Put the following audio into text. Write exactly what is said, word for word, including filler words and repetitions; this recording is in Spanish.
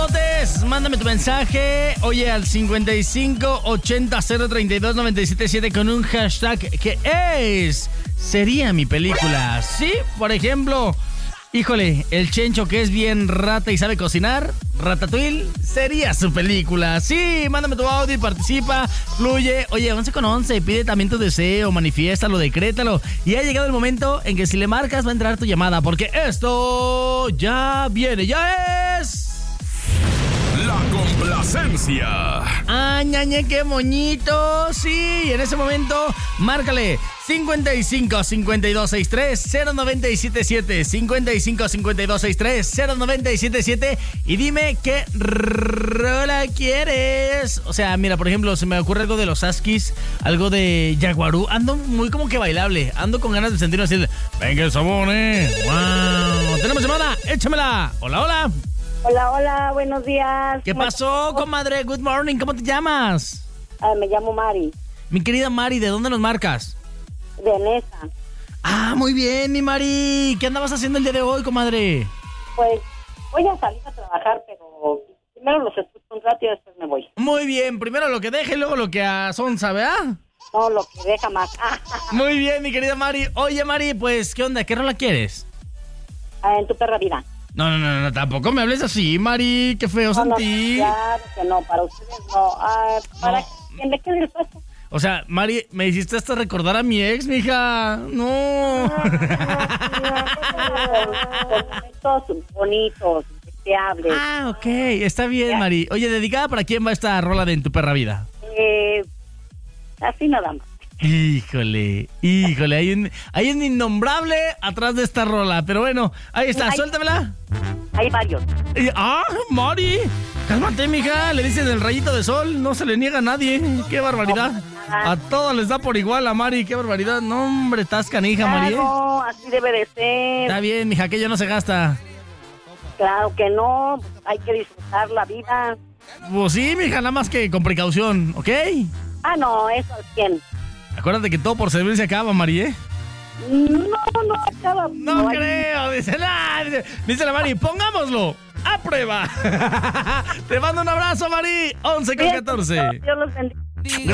mamadotes, mándame tu mensaje, oye, al cincuenta y cinco ochenta cero treinta y dos noventa y siete siete con un hashtag que es, sería mi película. Sí, por ejemplo, híjole, el Chencho que es bien rata y sabe cocinar, Ratatouille, sería su película. Sí, mándame tu audio y participa, fluye. Oye, once con once, pide también tu deseo, manifiéstalo, decrétalo. Y ha llegado el momento en que si le marcas va a entrar tu llamada, porque esto ya viene, ya es... La complacencia. ¡Ah, ñañe, qué moñito! Sí, en ese momento, márcale cincuenta y cinco cincuenta y dos sesenta y tres cero noventa y siete siete, cincuenta y cinco cincuenta y dos sesenta y tres cero noventa y siete siete y dime qué rola quieres. O sea, mira, por ejemplo, se me ocurre algo de los Askis, algo de Jaguarú. Ando muy como que bailable, ando con ganas de sentirme así de, venga el sabón, eh. ¡Wow! ¿Tenemos llamada? Échamela. Hola, hola. Hola, hola, buenos días. ¿Qué pasó, comadre? Good morning, ¿cómo te llamas? Ah, me llamo Mari. Mi querida Mari, ¿de dónde nos marcas? De Nesa. Ah, muy bien, mi Mari. ¿Qué andabas haciendo el día de hoy, comadre? Pues voy a salir a trabajar, pero primero los escucho un rato y después me voy. Muy bien, primero lo que deje y luego lo que a sonza, ¿verdad? No, lo que deja más. Muy bien, mi querida Mari. Oye, Mari, pues, ¿qué onda? ¿Qué rola quieres? Ah, en tu perra vida. No, no, no, no, tampoco me hables así, Mari. Qué feo No, no, sentí. claro que no, para ustedes no. Ah, para No. que me quede el paso. O sea, Mari, me hiciste hasta recordar a mi ex, mija. No. Momentos bonitos, deseables. Ah, ok, está bien, Mari. Oye, ¿dedicada para quién va esta rola de En tu perra vida? Eh, así nada más. Híjole, híjole, hay un, hay un innombrable atrás de esta rola, pero bueno, ahí está, Hay- suéltamela. Hay varios. Y- ah, Mari, cálmate, mija, le dicen el rayito de sol, no se le niega a nadie, qué barbaridad. A todos les da por igual a Mari, qué barbaridad. No, hombre, estás canija, Mari. ¿eh? Claro, así debe de ser. Está bien, mija, que ya no se gasta. Claro que no, hay que disfrutar la vida. Pues sí, mija, nada más que con precaución, ¿ok? Ah, no, eso al cien. Acuérdate que todo por servir se acaba, Mari, ¿eh? No, no acaba. No hay- creo, dice la, dice, dice la Mari, pongámoslo a prueba. Te mando un abrazo, Mari. once con catorce. Dios los bendiga.